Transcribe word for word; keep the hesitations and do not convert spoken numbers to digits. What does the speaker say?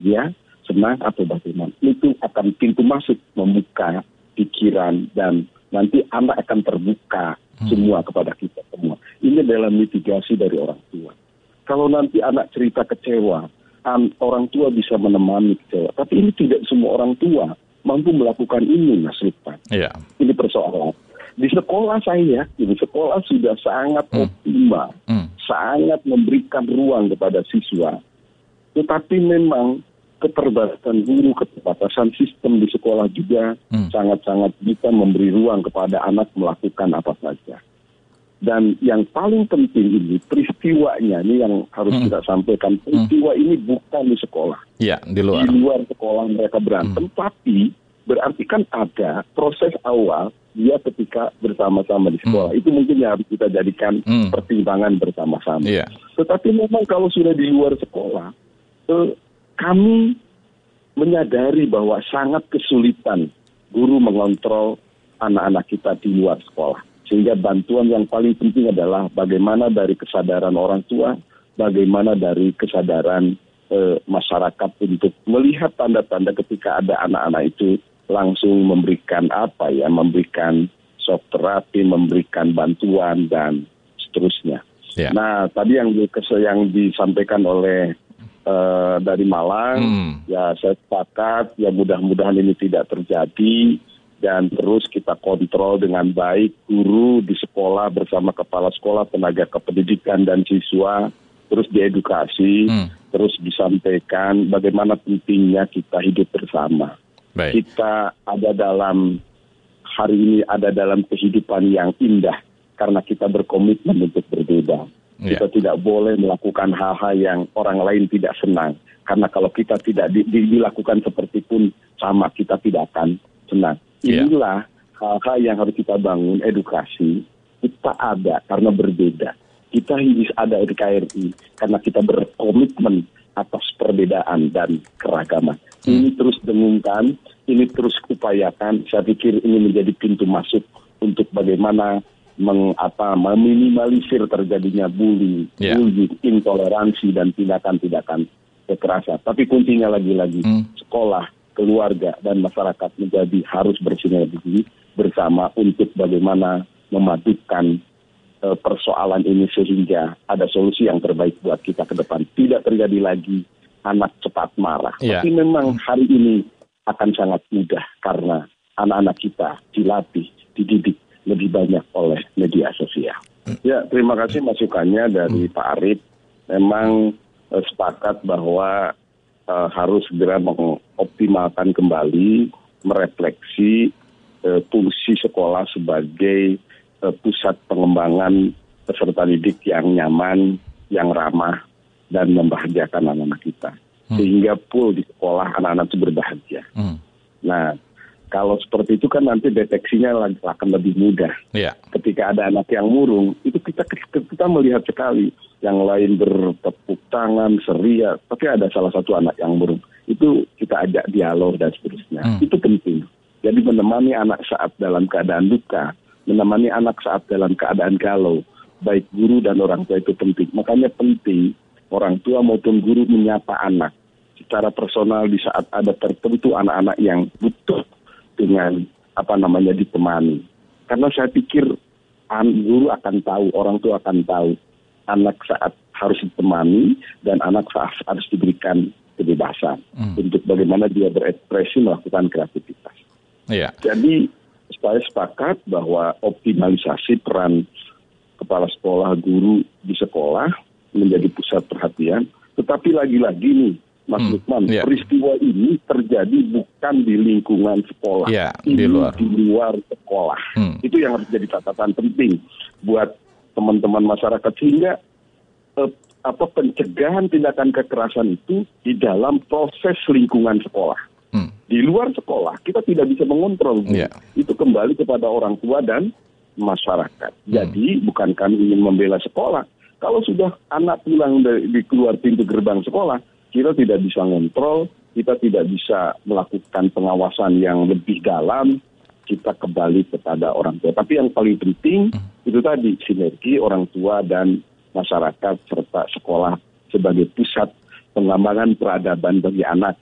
dia senang atau bagaimana. Itu akan pintu masuk membuka pikiran dan nanti anak akan terbuka hmm. semua kepada kita semua. Ini adalah mitigasi dari orang tua. Kalau nanti anak cerita kecewa, an, orang tua bisa menemani kecewa. Tapi ini tidak semua orang tua mampu melakukan ini, Mas Lukman. Yeah. Ini persoalan. Di sekolah saya, di sekolah sudah sangat hmm. optimal, hmm. sangat memberikan ruang kepada siswa. Tetapi memang keterbatasan guru, keterbatasan sistem di sekolah juga hmm. sangat-sangat bisa memberi ruang kepada anak melakukan apa saja. Dan yang paling penting ini, peristiwanya ini yang harus hmm. kita sampaikan. Peristiwa hmm. ini bukan di sekolah. Ya, di luar. Di luar sekolah mereka berantem, hmm. tapi berarti kan ada proses awal dia ketika bersama-sama di sekolah. Hmm. Itu mungkin yang harus kita jadikan hmm. pertimbangan bersama-sama. Yeah. Tetapi memang kalau sudah di luar sekolah, eh, kami menyadari bahwa sangat kesulitan guru mengontrol anak-anak kita di luar sekolah. Sehingga bantuan yang paling penting adalah bagaimana dari kesadaran orang tua, bagaimana dari kesadaran eh, masyarakat untuk melihat tanda-tanda ketika ada anak-anak itu langsung memberikan apa ya, memberikan shock terapi, memberikan bantuan dan seterusnya. Yeah. Nah, tadi yang yang disampaikan oleh uh, dari Malang, hmm. ya saya sepakat, ya mudah-mudahan ini tidak terjadi dan terus kita kontrol dengan baik guru di sekolah bersama kepala sekolah, tenaga kependidikan dan siswa, terus diedukasi, hmm. terus disampaikan bagaimana pentingnya kita hidup bersama. Baik. Kita ada dalam hari ini ada dalam kehidupan yang indah karena kita berkomitmen untuk berbeda. Yeah. Kita tidak boleh melakukan hal-hal yang orang lain tidak senang. Karena kalau kita tidak di, di, dilakukan seperti pun sama, kita tidak akan senang. Inilah yeah. hal-hal yang harus kita bangun, edukasi. Kita ada karena berbeda. Kita hidup ada di K R I karena kita berkomitmen atas perbedaan dan keragaman. Hmm. Ini terus dengungkan, ini terus upayakan. Saya pikir ini menjadi pintu masuk untuk bagaimana meng, apa, meminimalisir terjadinya bullying, yeah. bullying, intoleransi dan tindakan-tindakan kekerasan. Tapi kuncinya lagi-lagi hmm. sekolah, keluarga dan masyarakat menjadi harus bersinergi bersama untuk bagaimana memadukan uh, persoalan ini sehingga ada solusi yang terbaik buat kita ke depan. Tidak terjadi lagi anak cepat marah. Yeah. Tapi memang hari ini akan sangat mudah karena anak-anak kita dilatih, dididik lebih banyak oleh media sosial. Ya, terima kasih masukannya dari hmm. Pak Arif. Memang eh, sepakat bahwa eh, harus segera mengoptimalkan kembali, merefleksi eh, fungsi sekolah sebagai eh, pusat pengembangan peserta didik yang nyaman, yang ramah, dan membahagiakan anak-anak kita. Hmm. Sehingga pool di sekolah anak-anak itu berbahagia. Hmm. Nah, kalau seperti itu kan nanti deteksinya akan lebih mudah. Yeah. Ketika ada anak yang murung, itu kita kita melihat sekali. Yang lain bertepuk tangan, seria, tapi ada salah satu anak yang murung. Itu kita ajak dialog dan seterusnya. Hmm. Itu penting. Jadi menemani anak saat dalam keadaan duka, menemani anak saat dalam keadaan galau, baik guru dan orang tua itu penting. Makanya penting orang tua maupun guru menyapa anak secara personal di saat ada tertentu anak-anak yang butuh dengan apa namanya ditemani. Karena saya pikir guru akan tahu, orang tua akan tahu anak saat harus ditemani dan anak saat harus diberikan kebebasan hmm. untuk bagaimana dia berekspresi melakukan kreativitas. Yeah. Jadi saya sepakat bahwa optimalisasi peran kepala sekolah, guru di sekolah menjadi pusat perhatian, tetapi lagi-lagi nih, Mas hmm, Lukman, yeah. peristiwa ini terjadi bukan di lingkungan sekolah, yeah, ini di luar, di luar sekolah. Hmm. Itu yang harus jadi catatan penting buat teman-teman masyarakat sehingga eh, apa pencegahan tindakan kekerasan itu di dalam proses lingkungan sekolah. Hmm. Di luar sekolah kita tidak bisa mengontrol, yeah. itu kembali kepada orang tua dan masyarakat. Hmm. Jadi bukan kami ingin membela sekolah. Kalau sudah anak pulang dari, di keluar pintu gerbang sekolah, kita tidak bisa ngontrol, kita tidak bisa melakukan pengawasan yang lebih dalam, kita kembali kepada orang tua. Tapi yang paling penting, hmm. itu tadi, sinergi orang tua dan masyarakat serta sekolah sebagai pusat pengembangan peradaban bagi anak